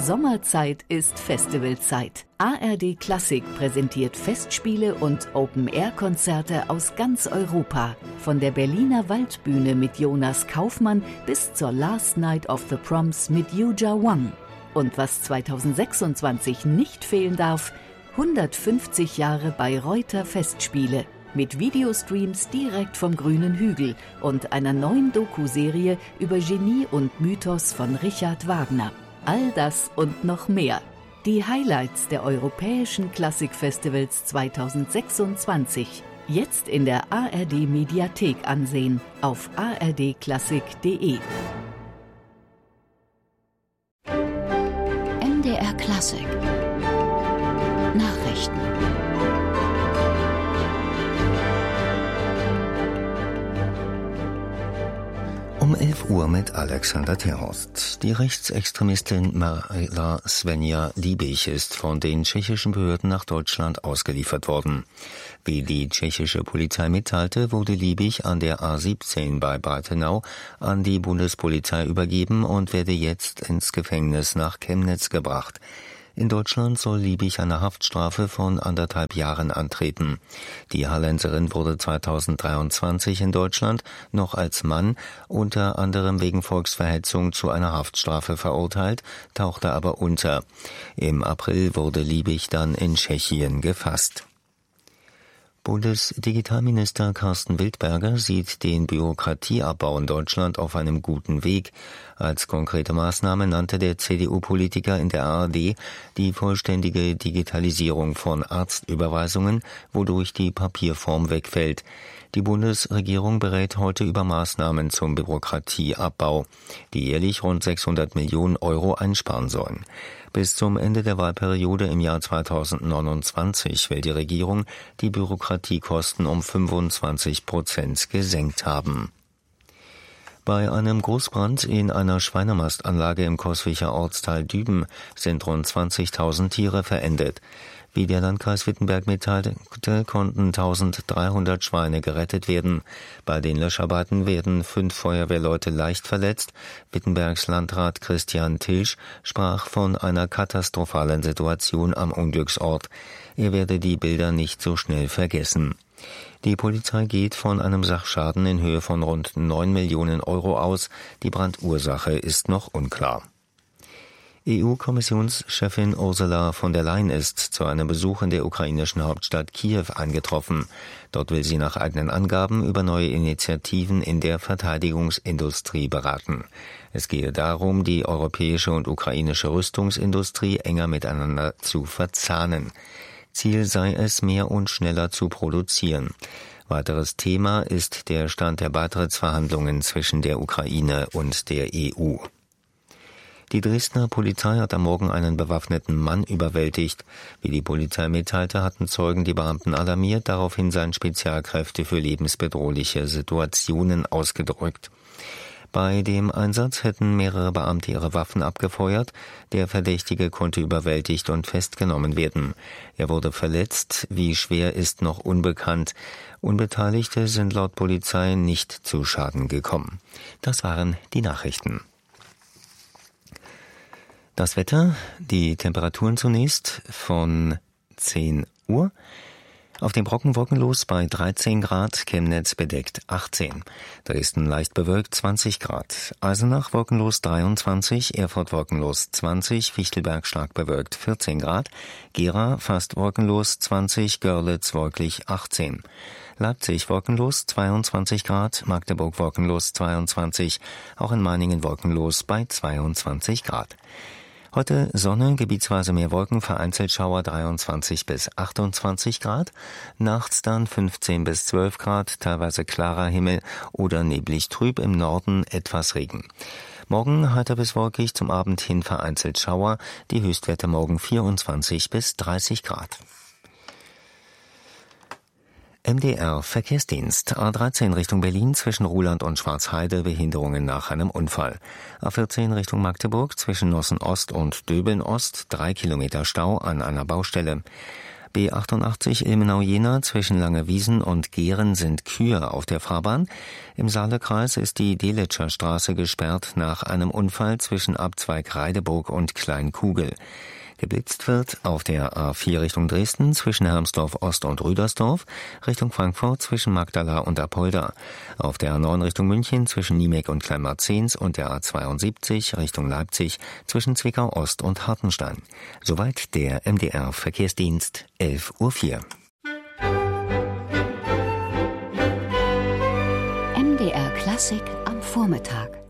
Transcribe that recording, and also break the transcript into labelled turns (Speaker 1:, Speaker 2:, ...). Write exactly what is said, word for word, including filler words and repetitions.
Speaker 1: Sommerzeit ist Festivalzeit. A R D Klassik präsentiert Festspiele und Open-Air-Konzerte aus ganz Europa. Von der Berliner Waldbühne mit Jonas Kaufmann bis zur Last Night of the Proms mit Yuja Wang. Und was zweitausendsechsundzwanzig nicht fehlen darf, hundertfünfzig Jahre Bayreuther Festspiele. Mit Videostreams direkt vom grünen Hügel und einer neuen Doku-Serie über Genie und Mythos von Richard Wagner. All das und noch mehr. Die Highlights der Europäischen Klassikfestivals zweitausendsechsundzwanzig. Jetzt in der A R D Mediathek ansehen auf a r d klassik punkt d e.
Speaker 2: M D R Klassik Nachrichten.
Speaker 3: Um elf Uhr mit Alexander Terhorst. Die Rechtsextremistin Marla Svenja Liebig ist von den tschechischen Behörden nach Deutschland ausgeliefert worden. Wie die tschechische Polizei mitteilte, wurde Liebig an der A siebzehn bei Breitenau an die Bundespolizei übergeben und werde jetzt ins Gefängnis nach Chemnitz gebracht. In Deutschland soll Liebig eine Haftstrafe von anderthalb Jahren antreten. Die Hallenserin wurde zweitausenddreiundzwanzig in Deutschland noch als Mann unter anderem wegen Volksverhetzung zu einer Haftstrafe verurteilt, tauchte aber unter. Im April wurde Liebig dann in Tschechien gefasst. Bundesdigitalminister Carsten Wildberger sieht den Bürokratieabbau in Deutschland auf einem guten Weg. Als konkrete Maßnahme nannte der C D U-Politiker in der A R D die vollständige Digitalisierung von Arztüberweisungen, wodurch die Papierform wegfällt. Die Bundesregierung berät heute über Maßnahmen zum Bürokratieabbau, die jährlich rund sechshundert Millionen Euro einsparen sollen. Bis zum Ende der Wahlperiode im Jahr zweitausendneunundzwanzig will die Regierung die Bürokratiekosten um fünfundzwanzig Prozent gesenkt haben. Bei einem Großbrand in einer Schweinemastanlage im Coswiger Ortsteil Düben sind rund zwanzigtausend Tiere verendet. Wie der Landkreis Wittenberg mitteilte, konnten eintausenddreihundert Schweine gerettet werden. Bei den Löscharbeiten werden fünf Feuerwehrleute leicht verletzt. Wittenbergs Landrat Christian Tilsch sprach von einer katastrophalen Situation am Unglücksort. Er werde die Bilder nicht so schnell vergessen. Die Polizei geht von einem Sachschaden in Höhe von rund neun Millionen Euro aus. Die Brandursache ist noch unklar. E U-Kommissionschefin Ursula von der Leyen ist zu einem Besuch in der ukrainischen Hauptstadt Kiew eingetroffen. Dort will sie nach eigenen Angaben über neue Initiativen in der Verteidigungsindustrie beraten. Es gehe darum, die europäische und ukrainische Rüstungsindustrie enger miteinander zu verzahnen. Ziel sei es, mehr und schneller zu produzieren. Weiteres Thema ist der Stand der Beitrittsverhandlungen zwischen der Ukraine und der E U. Die Dresdner Polizei hat am Morgen einen bewaffneten Mann überwältigt. Wie die Polizei mitteilte, hatten Zeugen die Beamten alarmiert, daraufhin seien Spezialkräfte für lebensbedrohliche Situationen ausgedrückt. Bei dem Einsatz hätten mehrere Beamte ihre Waffen abgefeuert. Der Verdächtige konnte überwältigt und festgenommen werden. Er wurde verletzt. Wie schwer ist noch unbekannt. Unbeteiligte sind laut Polizei nicht zu Schaden gekommen. Das waren die Nachrichten. Das Wetter, die Temperaturen zunächst von zehn Uhr. Auf dem Brocken wolkenlos bei dreizehn Grad, Chemnitz bedeckt achtzehn. Dresden leicht bewölkt zwanzig Grad. Eisenach wolkenlos dreiundzwanzig, Erfurt wolkenlos zwanzig, Fichtelberg stark bewölkt vierzehn Grad. Gera fast wolkenlos zwanzig, Görlitz wolkig achtzehn. Leipzig wolkenlos zweiundzwanzig Grad, Magdeburg wolkenlos zweiundzwanzig, auch in Meiningen wolkenlos bei zweiundzwanzig Grad. Heute Sonne, gebietsweise mehr Wolken, vereinzelt Schauer dreiundzwanzig bis achtundzwanzig Grad. Nachts dann fünfzehn bis zwölf Grad, teilweise klarer Himmel oder neblig trüb, im Norden etwas Regen. Morgen heiter bis wolkig, zum Abend hin vereinzelt Schauer, die Höchstwerte morgen vierundzwanzig bis dreißig Grad. M D R Verkehrsdienst. A dreizehn Richtung Berlin zwischen Ruhland und Schwarzheide, Behinderungen nach einem Unfall. A vierzehn Richtung Magdeburg zwischen Nossen Ost und Döbeln Ost, drei Kilometer Stau an einer Baustelle. B achtundachtzig Ilmenau-Jena zwischen Langewiesen und Gehren sind Kühe auf der Fahrbahn. Im Saale-Kreis ist die Delitscher Straße gesperrt nach einem Unfall zwischen Abzweig Reideburg und Kleinkugel. Geblitzt wird auf der A vier Richtung Dresden zwischen Hermsdorf Ost und Rüdersdorf, Richtung Frankfurt zwischen Magdala und Apolda, auf der A neun Richtung München zwischen Niemek und Kleinmarzens und der A zweiundsiebzig Richtung Leipzig zwischen Zwickau Ost und Hartenstein. Soweit der M D R Verkehrsdienst, elf Uhr vier.
Speaker 1: M D R Klassik am Vormittag.